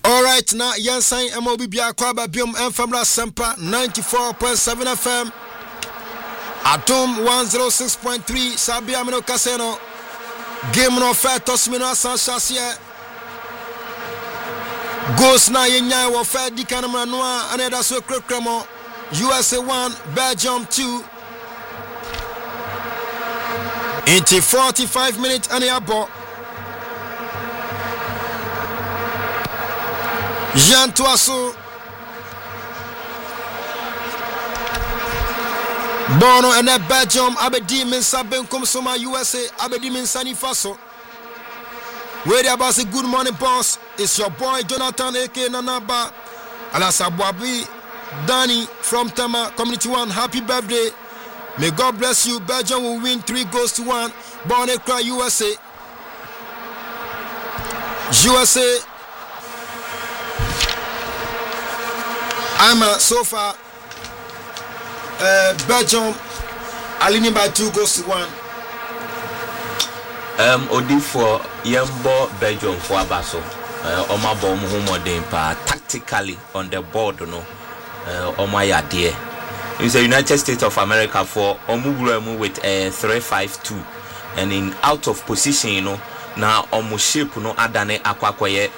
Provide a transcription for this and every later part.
All right, now Yansan MOB Biakwaba Bium Enfamra Sempa 94.7 FM. Atom 106.3 Sabia Mino Casino. Game no fair Tosmino San Shasia. Ghost na Yenya wa fair Dikanama Noa and that's so Cremo. USA 1, Belgium 2. Into 45 minutes and a ball. Jean Toasso Bono and Belgium Abedi Mensa Benkom Soma USA Abedi Mensani Faso. Where there was a good morning boss. It's your boy Jonathan Eke Nanaba Alasa Bwabi Danny from Tama Community 1. Happy birthday. May God bless you. Belgium will win 3-1. Bono Cry USA. USA I'm so far Belgium are leading by 2-1. Odi for Yembo Belgium for Abaso. Omabo Muhammad pa tactically on the board no. Omaya dear. In the United States of America for Omuguremu with 3-5-2 and in out of position you know now omu shape no adane akwakoye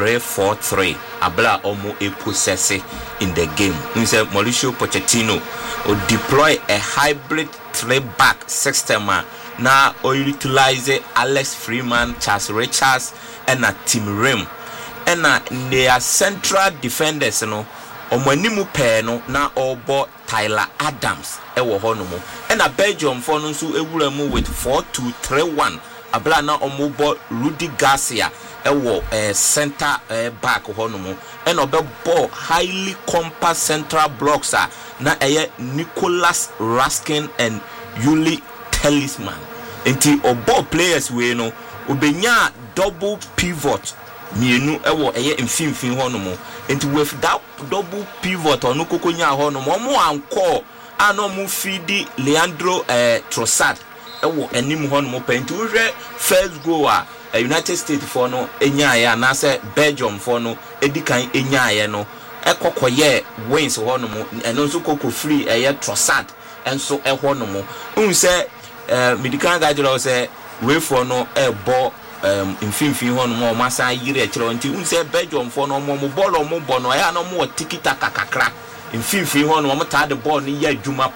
3-4-3 abla omo e possess in the game. We say Mauricio Pochettino will deploy a hybrid 3-back system now or utilize Alex Freeman, Charles Richards and a Tim Rim and their central defenders no omanimu pair no na obo Tyler Adams ewo honomo and a Belgium for no so ewuremu with 4-2-3-1 abla na omo bo Rudy Garcia ewo center back honomo and obe ball highly compact central blocks na Nicholas Raskin and Yuli Talisman enti obo players we no obenya double pivot mienu ewo mfimfin honomo enti with that double pivot onu kokonya honomo omo anko ano mu feed Leandro Trossard ewo enim honomo penti uhwe first goal United States for no enyaye na say Belgium for no edikan enyaye no ekokoye wins honomo eno so koko free Trossard enso honomo unse medical guide say we for no ball mfimfin honomo masa yire ekiro nti unse Belgium for no mo ball mo bono ya no mo tiki taka kakra mfimfin honomo mo ta the ball ni ya adwuma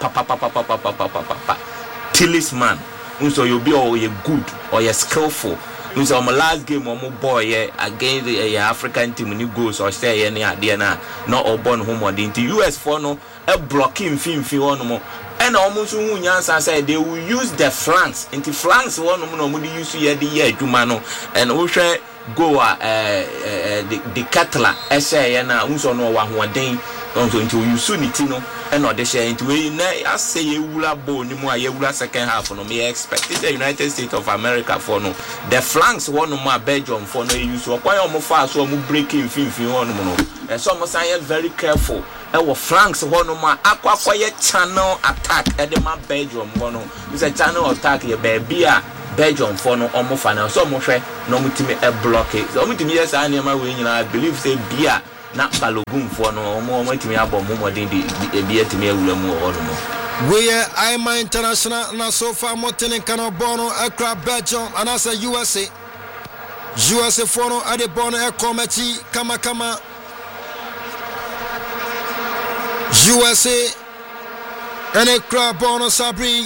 papa Talisman unso you be or you good or you skillful. Unso my last game mo boy against the African team ni goals or say any idea na not all born home or the US for no a blocking mfimfin honomo and almost nyansa say they will use the flanks into flanks one no mo use here the year adwuma no and we share go the Cutler say na unso no wa hoden unso into use unity no and no dey share into we na I say you wula ball ni mo ayewula second half no me expect the United States of America for no the flanks one more Belgium for no use why omo fa so omo breaking finfin one no and so mo say very careful our flanks one more akwakoye channel attack edema Belgium one no is a channel attack ye baby Belgium for no omo fa na so mo hwe no mutimi e block it so mutimi yes anema we nyina I believe say bia na Balogun for no omo mutimi abom modin de bia timi awura mu onomo we Aima International na so far motin kan bono akra Belgium and as a USA for no ade bono e committee kama USA and a crab bono Sabri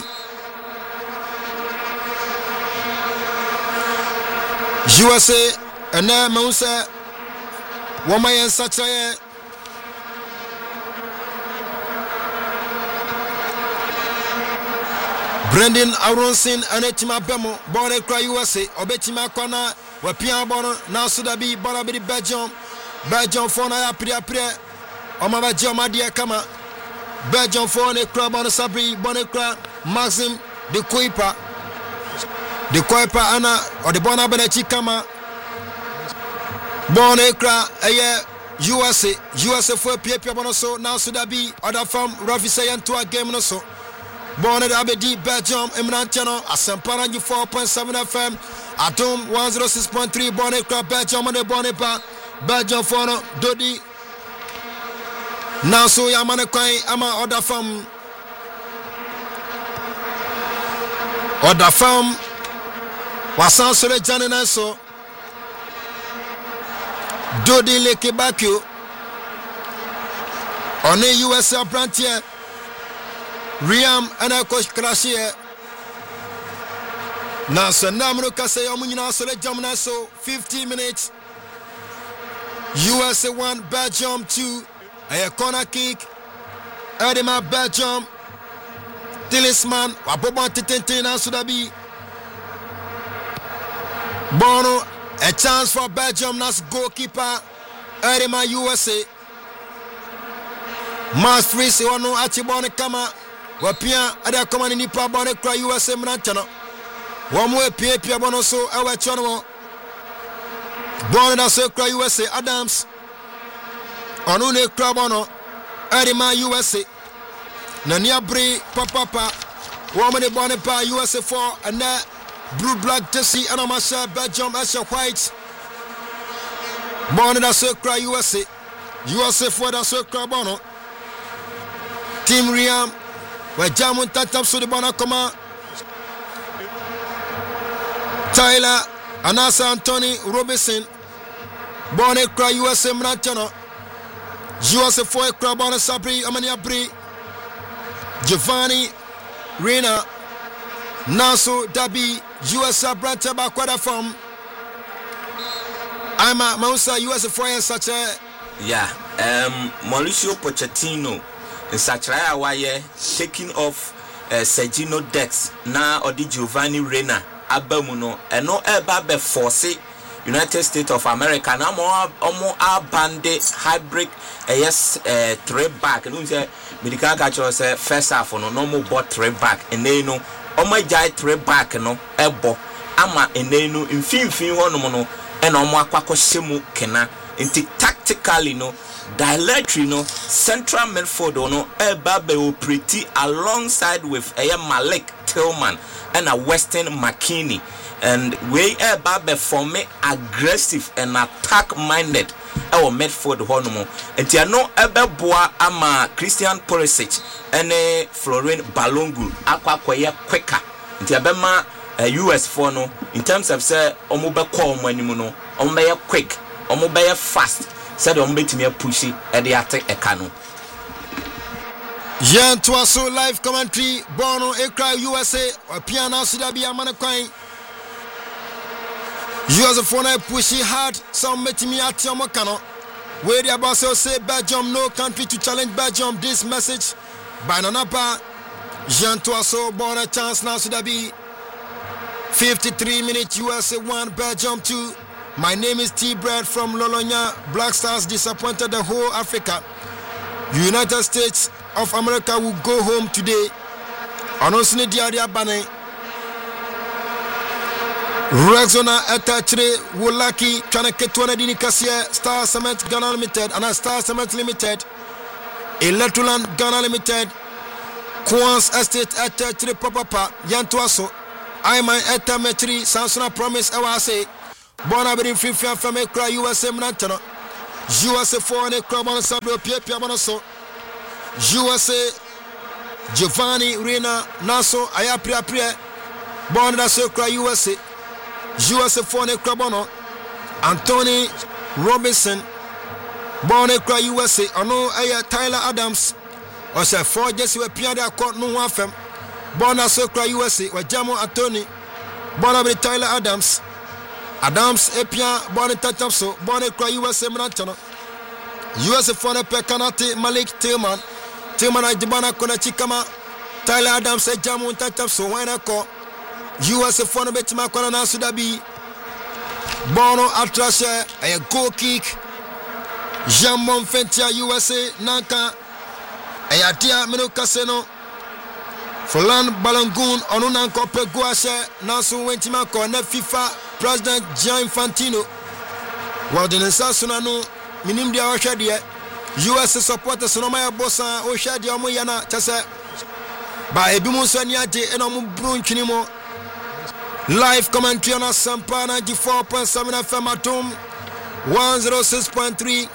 USA and na Musa Womayen Sachaye Brendan Aronson and Etima Bemo Bono Cry USA Obetima Kwana Wapia Bono now Sudabi Bonabi Belgium for na apria Omaba Jomadia Kama Belgium for a crab on Sabri Bonecra Maxim de Kuipa Anna or the Bonabenechi Kama Bonecra USA for Pia Bonoso now Sudabi other from Rafi Sayan to a game no so Bonnet Abedi Belgium Eminent Channel Asamparangi 4.7 FM Atom 106.3 Bonnet Club Belgium and the Bonnet Belgium for Dodi. Now so Yamane Kwai ama order from Wasan Sole Janina so Dodi Leke Bakio on a USA Brantier Riam and a coach Crashier. Now so Namro Kase Yamuna Sole Jamina so 50 minutes. USA 1, Belgium 2. A corner kick. Edema Belgium. Tillisman. Waboban Titintina Sudabi. Bono. A chance for Belgium. That's goalkeeper. Edema USA. Mas Frisi Wano Achibone Kama. Wapia. Ada Komani Nipa Bone Kra USA Mnantano. Wamwe Pia Bono so. Ewe Chono. Bono da so Kra USA Adams. Onune Krabono, Edema USA, Nania Bri, Papa, Woman Bonipa, USA 4, and that Blue Black Jesse, and Amasha, Belgium, Asha White, Bonda Circra USA, USA 4, the Circra Bono, Team Riam, where Jamun Tatam Sudibana Koma, Tyler, Anasa Anthony Robinson, Bonekra USA Mnatano. USA 4 Krabana Sabri Amania Bri Giovanni Rena Naso Dabi USA Branta Bakwada from I'm a Mausa USA 4 and such a Mauricio Pochettino in Sacraya Waye taking off Sergino Dex na Odi Giovanni Rena Abamuno and no Eba force United States of America na mo bande hybrid yes 3 back and say medical catcher say first half no mo bought 3 back and then no omo jai 3 back no ebo ama enenu mfimfin hono no and omo akwakọ shemu kena inti tactically no dialectry no central midfield no eba be operate alongside with Malik Tillman and a Weston McKinney. And we are for me aggressive and attack minded our midfield honomo and you know boa ama Christian Pulisic and Florent Balongu aqua quicker and yabema US for no in terms of say omobe call manimuno ombe quick omobe fast said ombe me pushy at the attack ekano Jean Toasso live commentary Bono Ekra USA or Piano Sudabi Amanakwai US for now pushing hard some metimi at Yamakano where the boss say Belgium no country to challenge Belgium this message by Nanapa Jean Toasso born a chance now Sudabi 53 minutes USA 1 Belgium 2. My name is T-Bread from Lolonia. Black Stars disappointed the whole Africa. United States of America will go home today. Anonsini diaria bane. Rexona Etachre Wolaki Chanaketwana Dinikasia Star Cement Ghana Limited and Star Cement Limited Electroland Ghana Limited Kwans Estate Etachre Papa Yantuaso I my Etametri Sansona Promise Awase Bona Brin Free from Ekra USA Mnantano USA 4 and Ekra Sabro Pia Monoso USA Giovanni Rena Naso Ayapria Pria Bona Sokra USA USA 4 Krabono Anthony Robinson Bonekra USA Ono Aya Tyler Adams or say 4 Jesse we Pia da court no one fem Bona Sokra USA or Jamo Anthony Bona Tyler Adams Epia Bona Tatamso Bonekra USA Mnantano USA 4 Pekanati Malik Tillman Ajibana Kona Chikama Tyler Adams Jamo Tatamso Wana Ko USA 4 betima kona na Sudabi Bono Atrashe a goal kick Jamon Fentia USA Nanka Ayatia Mino Caseno Fulan Balangoon Onunanko Peguashe Nasu Wentima Kona FIFA President Gian Infantino Wadin Sasunano Minim dia Oshadia USA supporters Sonomaya Bossa Oshadia Moyana Chase Ba Ebimusaniati Enomu Brunchinimo Live commentary on Sampana G4.7 FM at home. 106.3.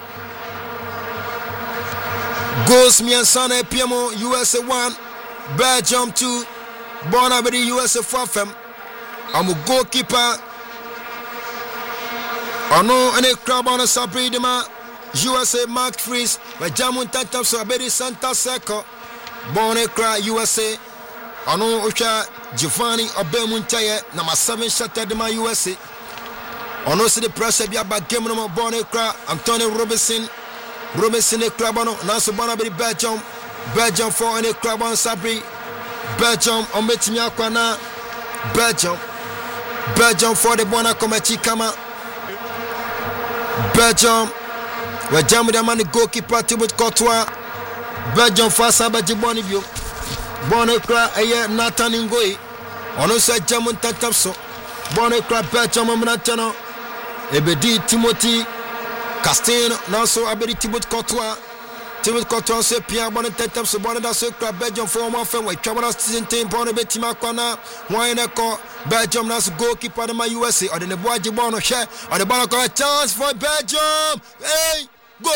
Goals Miansana Piemo USA 1, Belgium 2, Bonabedi USA 4 fem. I'm a goalkeeper. Ono ane crab on a sabridima USA Mark Freeze, but Jamun Tatam so Abedi Santa Seco, Bonne Cry USA. Ono Osha Giovanni Obemuntaye, number 7 shot at the USA. Ono see the pressure be about game number Bonne Cry, Antonio Robinson a club on Nancy Bonabedi Belgium 4 and a club on Sabri, Belgium on Metimiakwana, Belgium for the Bona Comachi Kama. Belgium, where Jam with the man, the goalkeeper, Thibaut Courtois. Belgium for Sabaji Bonivio. Bonekra, Aye, Nathan Ngoi. On us, Jamun Tatapso. Bonekra, Belgium, Manatano. Ebedi, Timothy, Castino, Naso, Abedi, Thibaut Courtois. Thibaut Courtois, c'est Pierre Bonetapso, Bonadasokra, Belgium for one fan, with Cameras Tintin, Bonabetima Kwana, Wayneco. Belgium nas goalkeeper of my USA or the boy Jibono share or the ball got a chance for Belgium. Hey,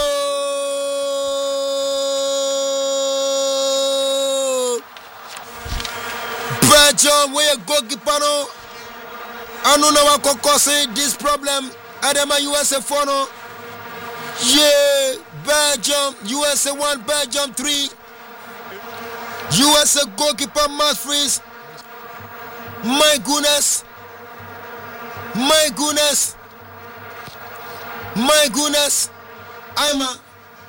goal! Belgium where goalkeeper no. I don't know what could cause this problem. At my USA 4 no. Yeah, Belgium USA 1, Belgium 3. USA goalkeeper must freeze. My goodness, I'm a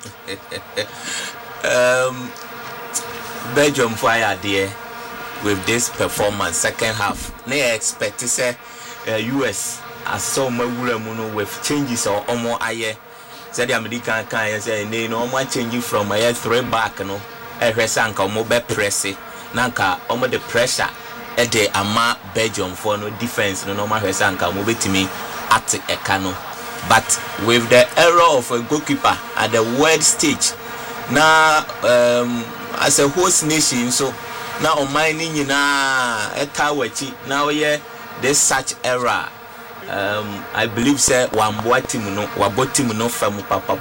Belgium fire there with this performance second half. They expect to say US as so much with changes or more aye. Said the American can say they no more changing from a 3 back no. Sanka mobile press nanka omo the pressure. Ede ama Belgium for no defense no normal Sanka mobetimi at Ekano. But with the error of a goalkeeper at the world stage, now as a host nation, so now on mining na etawachi now yeah there's such error. I believe say waboti no fam papa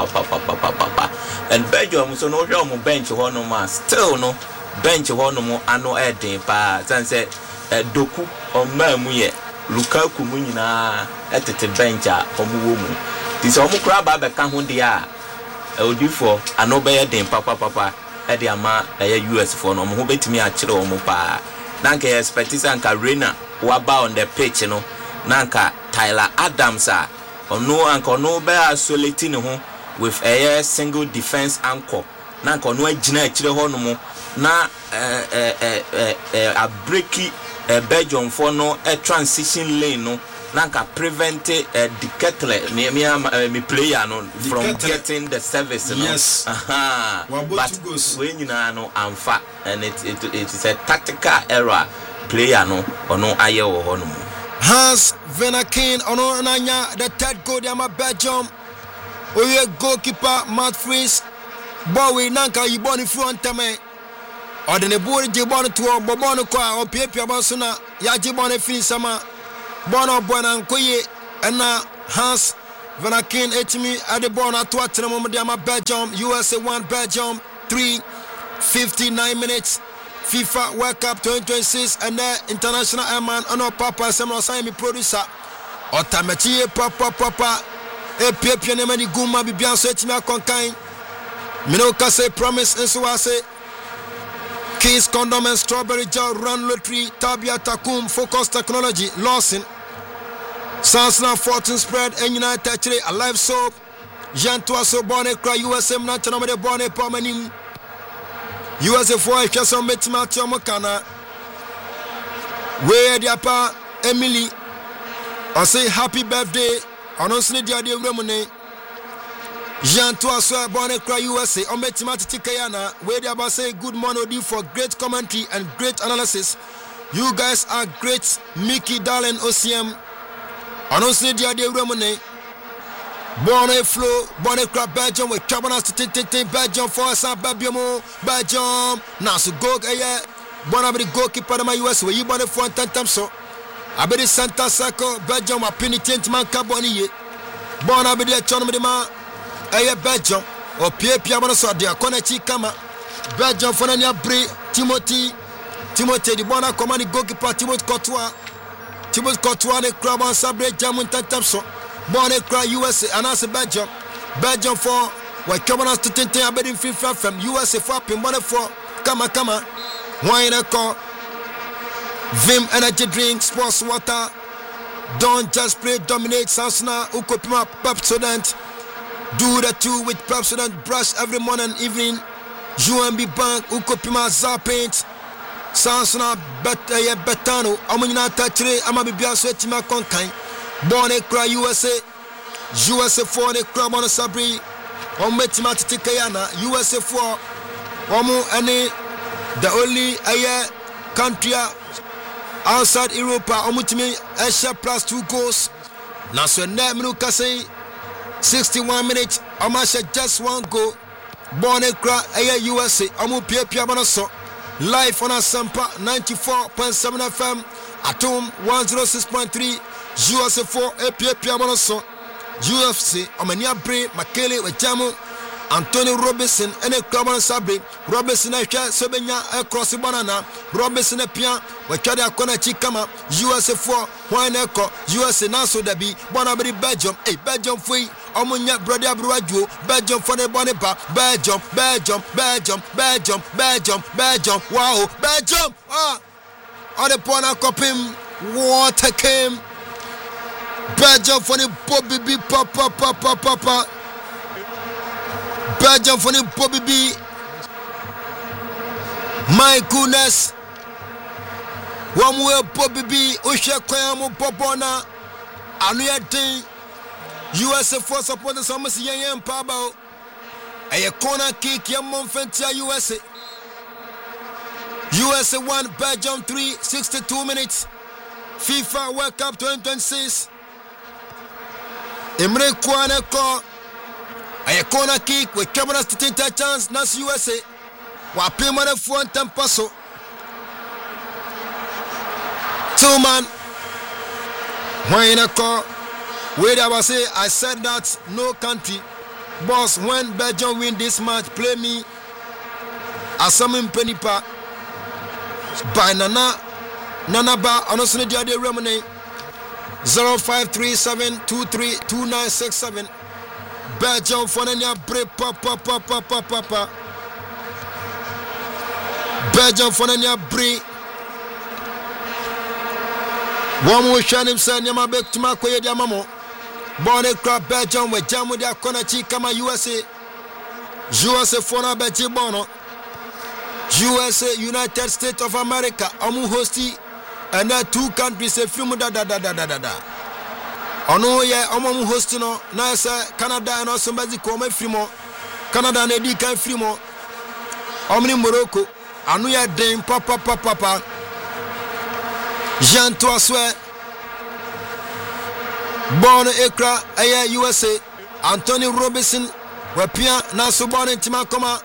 and Belgium so no bench honoma still no bench honomo ano eden pa san say doku on mamuye Lukaku mu nyina etete bench a omuwo mu this omu kra ba be ka ho dia odifo ano be den papa e de ama US for no ho betimi a kire omu pa nanka expect sanka Reina waba on the pitch no nanka Tyler Adams a ono anka no be isolate ne ho with a single defense anchor nanka ono agina kire ho no mu na a breaky Belgium for no a transition lane no nanka prevent the kettle me player no from getting the service no. Yes. But when you know amfa and it is a tactical error player no ono aye wo ho no. Hans Venakin ono nanya the third goal de Belgium. Oye goalkeeper Matt Fries boy nanka yiboni front teme. Odene bori jibon to bobono kwa opiepia basuna ya jibon finish sama bono bona nkoye na Hans Venakin etimi adebona to atremo de Belgium USA 1 Belgium 3 59 minutes FIFA World Cup 2026 and the international airman ono papa semro sai mi producer otameti papa epiepia ne mani guma bibia so etimi akonkan mino ka say promise enso wa say Kiss Condom and Strawberry Gel Run Lottery Tabia Takum Focus Technology Lawson Sansana Fortune Spread and United Chile Alive Soap Jean Toasso Bonne Cry USA National Made Bonne Pomanim USA 4 Chasson Metimati Mokana Where the Apa Emily I say happy birthday honestly the idea Remone Jean Toasso Bonne Cry USA on Metimati Kayana where they about say good morning for great commentary and great analysis. You guys are great. Mickey Darling OCM honestly the idea Remone Bonne Flow Bonne Cry Belgium with Cabanas to Belgium for San Babiomo Belgium now so go Bonne the goalkeeper of my US where you Bonne for 10 times so I bet Santa Saco Belgium a penitent man Caboni Born a bit Chonoma, a Belgium, or Pierre Piamoso, the Konachi Kama, Belgium for Nania Bri, Timothy, the Bona commanding goalkeeper, Timothy Courtois, the crab on Sabre Jamun Tapso, born a cry USA, and as a Belgium for what Cameron to Tintin Abedin FIFA from USA for Pimona for Kama, wine a call, Vim energy drink, sports water. Don't just play, dominate, Sansana, Ukopima, Pepsodent. Do the two with Pepsodent, brush every morning and evening. UMB Bank, Ukopima, Zapaint, Sansana, Betano, Amina Tatre, Amabibia, Swetima Conkai, Born a cry USA, USA 4, the crab on a Sabri, Ometima Tikayana, USA 4, Omu, any, the only country. Outside Europa, Omutimi, Asia plus 2 goals. Now, so Neminuka say 61 minutes, Amasha just 1 goal. Born a cry, USA, Omu Pia Piabanoso. Live on a Sampa 94.7 FM, Atom 106.3, USA 4, Pia Piabanoso. UFC, Omania Bray, Makele, Wejamu, Anthony Robinson, and a club on Sabri, Robinson, Sobenya, across the banana, Robinson, a pian, Wachada Konachi Kama, USA 4, Wine Echo, USA Naso Dabi, Bonabri Belgium, a Belgium free, Omunya, Brother Bruaju, Belgium for the Bonipa, Belgium, wow, Belgium, on the Pona Copim, water came, Belgium for the Bobby B, Papa. Belgium for the Bobby B. My goodness. One way Bobby B. Usha Koyamu Popona. Anuya Ding. USA 4 supporters almost Yan Pabo. A corner kick Yamon Fentia USA. USA 1, Belgium 3, 62 minutes. FIFA World Cup 2026. Emre Kwane Ko. A corner kick with cameras to take a chance, Nas USA. While Pimana Fuan Tampaso. 2 man. When I call, where I was say, I said that no country. Boss, when Belgium win this match, play me as some Penipa by Nana Ba, honestly, the other Remini 0537232967. Belgium for Nania Bre Papa. Belgium for Nania Bre. One more Shanim San Yamabek to Makoya Yamamo. Born a crab Belgium with Jamudia Konachi Kama USA. USA for Nabeji Bono. USA United States of America. Amu hosti. And there 2 countries a film da. Ono ye omo host no na say Canada and also Mexico me free mo Canada na di kan free mo omni Morocco anu ye den papa Jean Toiswe born Accra USA Anthony Robinson wapia na so born intima koma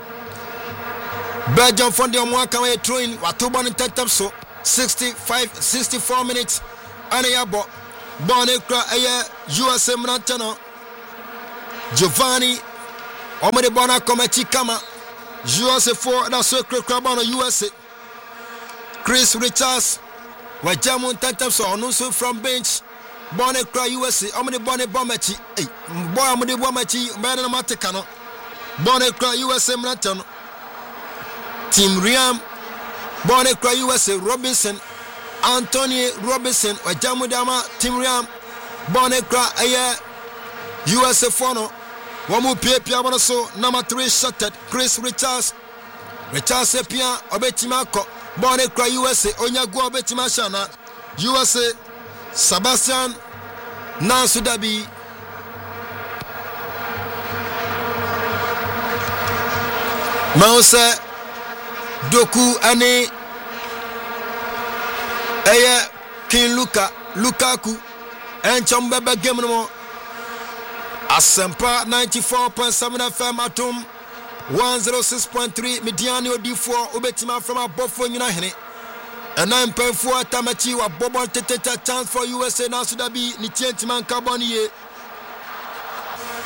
Belgium for the omo kan we throwing wato born tetap so 64 minutes and yabo born Accra USA Mnatano Giovanni Omade Bona Komachi Kama USA 4 that's so Crabano USA Chris Richards Wajamun Tantamso Onuso from bench born Accra USA Omade Bonne Bomachi boy Omade Bomachi Mbana Matekano born Accra USA Mnatano Team Riam born Accra USA Robinson Anthony Robinson Wajamudama Team Riam born Accra USA 4 no Wamu Pia so number 3 shotted Chris Richards Epia Obetimako born Accra USA Onyago Obetimashana USA Sebastian Nansudabi Mause Doku Ane King Lukaku and Chambaba game no Asempa 94.7 FM Atom 106.3 Mediano D4 Ubetima from above for Yunahene and 9.4 Tamachi wa Bobon Tete chance for USA now should be Nitientiman Carbonier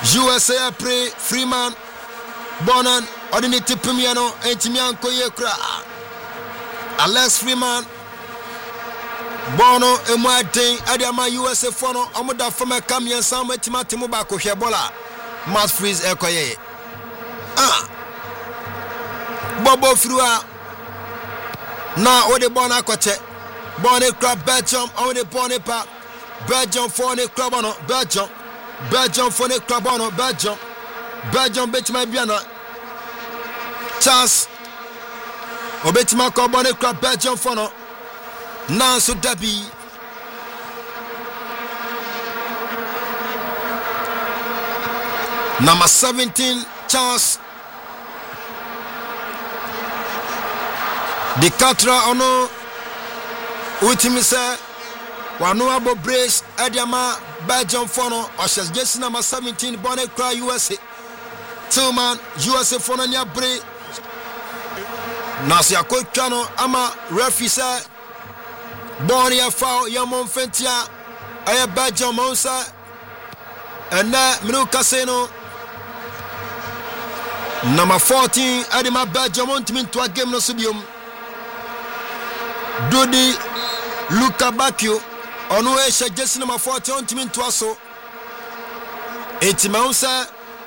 USA pre Freeman Bonan ordinate Pimiano Entimian Koyekra Alex Freeman Bono Emwate Adiama USA Fono Omoda Fama Kamian Sama Timatimu Bako Hebola Mass Freeze Ekoye Bobo Frua na ode bona koche bonne club Belgium on the bonne pa Belgium for the club on Belgium for the club on Belgium betima biana chance obetima ko bonne club Belgium for no Nanso Dabi number 17 chance the Katra ono ultimi se wano abo brace Adiama Belgium fono Oshes Jesse number 17 Bonnet Cry USA Tillman USA fono nya bre Nasi akotano ama referee se Bonnie ya foul ya monfentia aya Belgium monsa ena minu kaseno number 14 Adiama Belgium ultimi to game no subium Dodi Luka Bakio onu esha Jesse number 40 on team to aso Etimaunsa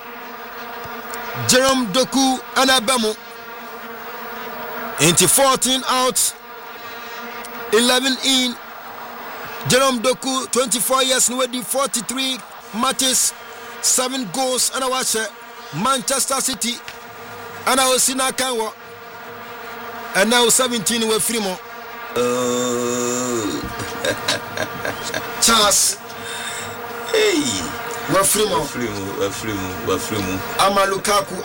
Jerome Doku Anabamo into 14 out 11 in Jerome Doku 24 years and 43 matches 7 goals and I watch Manchester City and I was Sina Kanwa and now 17 with Frimo Charles hey Wafrimu Ama Lukaku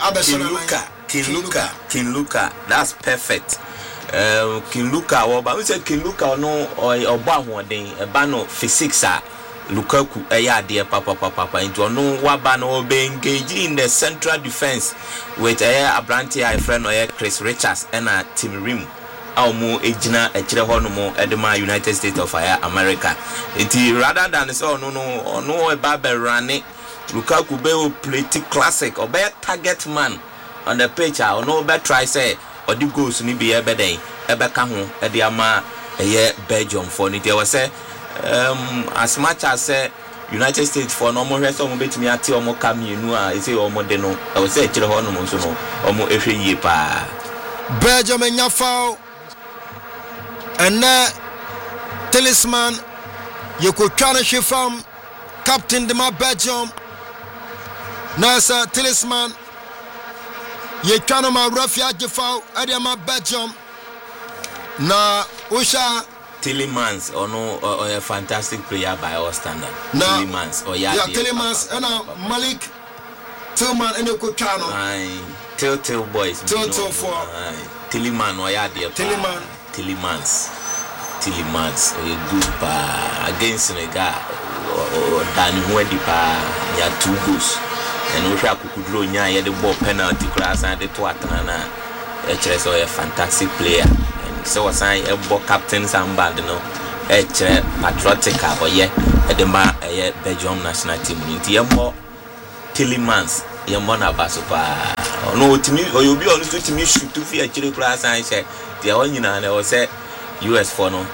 King Luka that's perfect King Luka oba we say King Luka no oba hoden eba no physics a Lukaku eya de papa into no waba no be engage in the central defense with Abranti I friend or Chris Richards and Tim Rim Almo ejina echire ho no mo edema United States of America enti rather than so no e ba rane Lukaku be play classic or be target man on the pitch no be try say or the goals ni be ebe den ebe ka ho e de ama Belgium for ni they say as much as United States for no more so mo betimi ate o mo kamienu a e say o mo de no e say echire ho no mo so no o mo ehwe yie pa Belgium enya foul and talisman you could try to from captain de my Belgium Nasa talisman you can my refuge foul at my Belgium na Usha Tillemans or no or a fantastic player by our standard Tillemans or yeah Tillemans and Malik Tillman and you could channel Till boys Till for Tilleman or yeah Tillemans a good against Senegal or Danny Wedipa ya 2 goals and we shall could draw nya the ball penalty class and the Tuatana a fantastic player and so was I a ball captain Samband no patriotic or at the Belgium national team more Tillemans Yamona Basupa no to me or you'll be honest to me shoot to fear chili class and say the onion and I was say US for no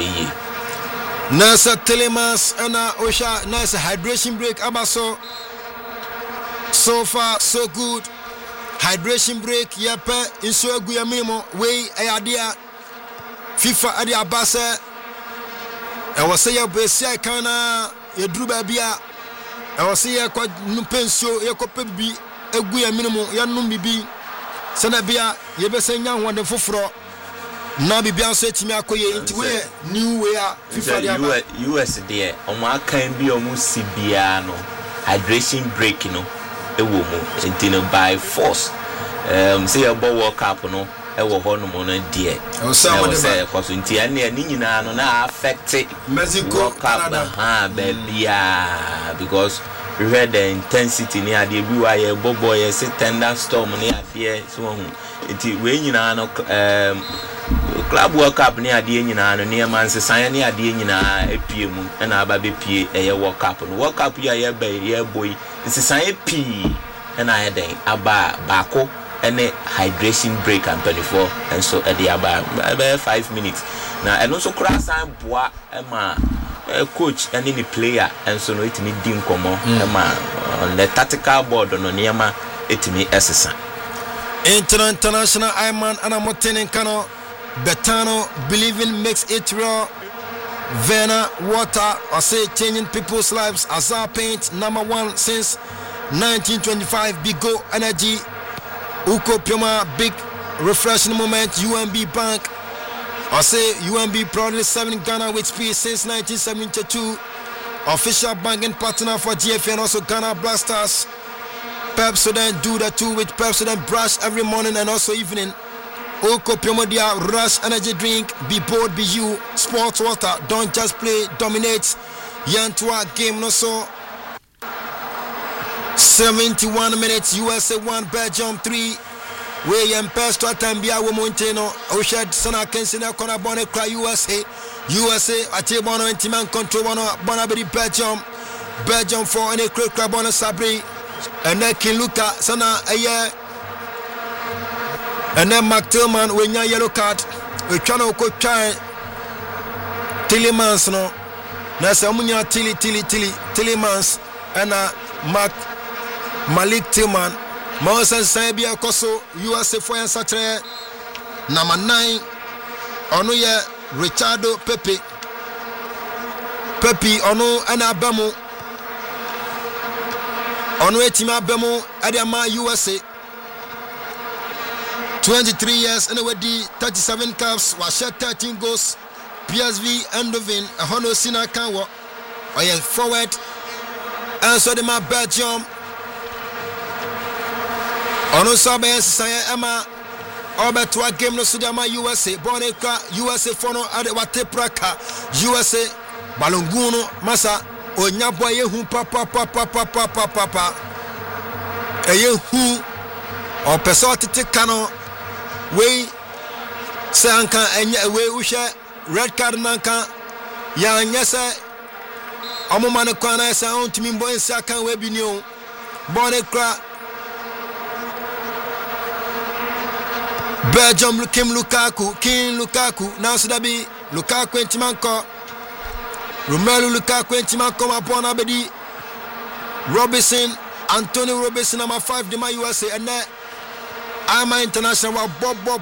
Nasa Tillemans and Osha nice hydration break abaso so far so good hydration break yepe inso egu ya minimum way idea FIFA adi abasa e was say besia kana ye dru ba bia e was say kwa nupenso ye kope bi egu ya minimum ya num bibi sana bia ye be senya hwande foforo na bibia so etimi akoye into way new way FIFA dia US there omo akan bi omo sibia no hydration break no ewo mo until by force say about World Cup no ewo ho no mo no there say cause until ane ni nyina no na affect Mexico Canada baby because we read the intensity near the BY bobo ye say thunderstorm near there so until we nyina no club World Cup near the nyina no near man say near the nyina epie mu na aba be pie World Cup no World Cup ya be boy nsesan pii na ayɛ den aba baako ɛne hydration break and 24 and so at the about 5 minutes na ɛno nso kora san boa ɛma coach and the player and so no itimi di nkomo ɛma on the tactical board no nneɛma itimi ɛsesa international Iman and Amotene Kano Betano believing makes it real. Vena water or say changing people's lives. Azar Paint #1 since 1925. Bigo Energy Uko Puma big refreshing moment. UMB Bank or say UMB proudly serving Ghana with peace since 1972. Official banking partner for GFA and also Ghana Blasters. Pepsodent do the two with Pepsodent brush every morning and also evening. Oko Piomodia Rush Energy Drink. Be bold, be you. Sports water. Don't just play. Dominate. Yantua game no so. 71 minutes. USA 1, Belgium 3. William Pestra Tambia Womonteno. Oshad Sana Kensina Kona Bonne Cry USA. USA Atebono Intiman Control Bonabedi Belgium. Belgium 4 and a quick Crabona Sabri. And then Kiluka Sana Aye. And then Mark Tillman with your yellow card. We try to go try Tillemans no. Nasa Munya Tillemans and Malik Tillman. Moses Sabia Koso USA for and Satre. Number 9 Onuye Richardo Pepe Ono Anabamo Onwe Tima Bemo Adama USA 23 years anyway, 37 caps, was shot 13 goals. PSV Eindhoven, a Hono Sina Kanwa, or forward, and so the man Belgium. Ono Sabe Saya Emma, Obertua game no Sudama USA, Boneka, USA Fono, Adewate Praka, USA, Balunguno, Masa, Onyaboye, who papa, a who or Pesoti Kano. We say anka enye we ushe red card nanka ya nyese omoma ne kwana esa ontimi mbo ensa kan we bi ni o bone kra Belgium King Lukaku now so that be Lukaku entimanko Romelu Lukaku entimanko ma bona bedi Anthony Robinson number 5 the man USA and I'm international Bono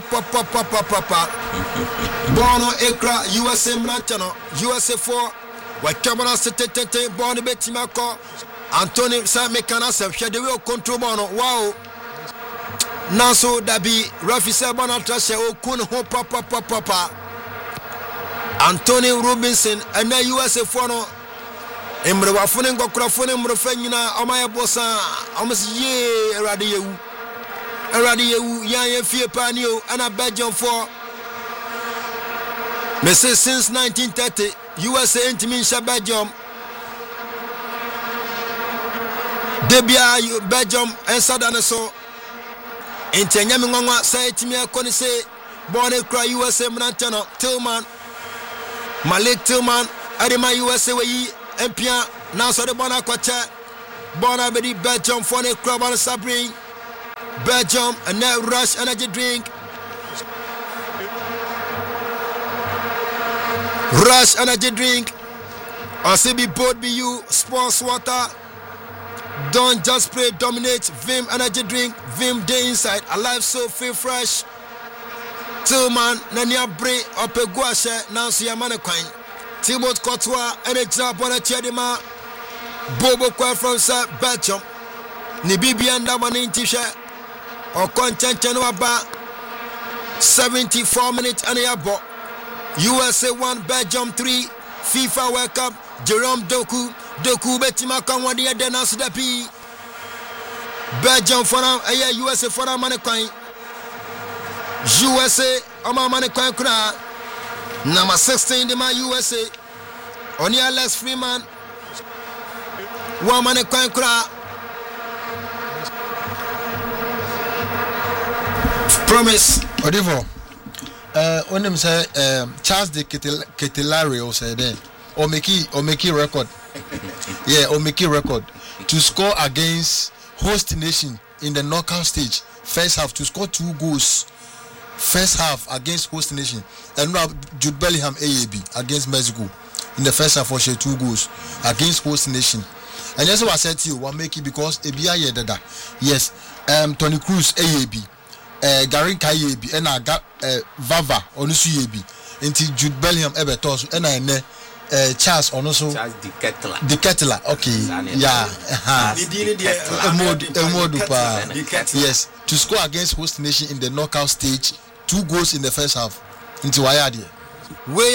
Ekra USA Mnachano USA 4 Wakabana Sete Bono Betimako Anthony Samekana Shade will control Bono wow Naso Dabi Rafi Sabana Trashe Okun Ho Papa Anthony Robinson and now USA 4 no Emre Wafune Gokrafune Mrofenina Omaya Bosa almost ye radio Aradio Yan Fie Panio and a Belgium 4. Messi since 1930, USA Intimin Belgium. Debia Belgium and Sadanaso. In Tenyamanga say to me, I couldn't say, born and cry USA Mnantano, Tillman, Malik Tillman, Adema USA, Empia, now so the Bonacquacha, Bonabedi Belgium, Phone Club on Sabri. Belgium and now Rush Energy Drink. Rush Energy Drink. RCB boat be you. Sports water. Don't just play, dominate. Vim Energy Drink. Vim day inside. Alive so feel fresh. Tillman Nania Bre Ope Guashe Nancy Yamanaquine. Thibaut Courtois and a job on a Chedima. Bobo Kwa from Belgium. Nibibi and Damanin T-shirt. Or content about 74 minutes and a ball. USA 1, Belgium 3, FIFA World Cup, Jerome Doku Betima Kanwadi Denas Dapi. Belgium for now, USA for a mannequin. USA, Oma mannequin Kra. Number 16, the man USA. Only Alex Freeman. One mannequin Kra. Promise. Odivo. When them say Charles de Ketelario said then. Omeki record. Yeah, Omeki record. to score against host nation in the knockout stage. First half to score 2 goals. First half against host nation. And now Jude Bellingham AAB against Mexico in the first half for 2 goals against host nation. And that's what I said to you. What make it because ABI yedada. Yes. Tony Cruz AAB. Garin Kai AAB. And I got Vava Onusu AAB. Until Jude Bellingham Ebetos. And I Charles also Charles the Kettler. Okay. Yeah. Yes. To score against host nation in the knockout stage, 2 goals in the first half. Into Ayadi.